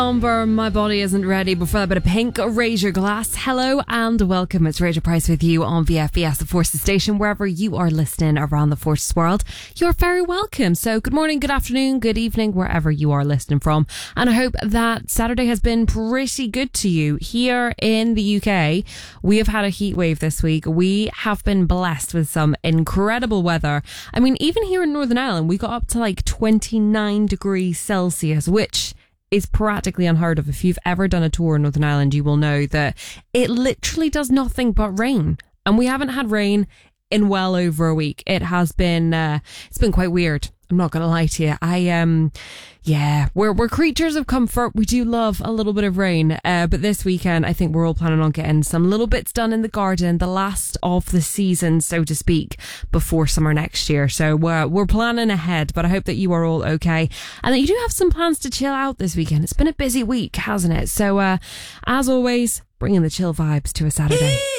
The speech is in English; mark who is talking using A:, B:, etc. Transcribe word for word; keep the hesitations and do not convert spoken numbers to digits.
A: Amber, My Body Isn't Ready. Before that bit of Pink, Raise Your Glass. Hello and welcome. It's Rachel Price with you on V F B S, the Forces Station. Wherever you are listening around the Forces world, you're very welcome. So good morning, good afternoon, good evening, wherever you are listening from. And I hope that Saturday has been pretty good to you. Here in the U K, we have had a heat wave this week. We have been blessed with some incredible weather. I mean, even here in Northern Ireland, we got up to like twenty-nine degrees Celsius, which is practically unheard of. If you've ever done a tour in Northern Ireland, you will know that it literally does nothing but rain. And we haven't had rain in well over a week. It has been, uh, it's been quite weird. I'm not going to lie to you. I, um, yeah, we're, we're creatures of comfort. We do love a little bit of rain. Uh, but this weekend, I think we're all planning on getting some little bits done in the garden, the last of the season, so to speak, before summer next year. So we're, we're planning ahead, but I hope that you are all okay and that you do have some plans to chill out this weekend. It's been a busy week, hasn't it? So, uh, as always, bringing the chill vibes to a Saturday.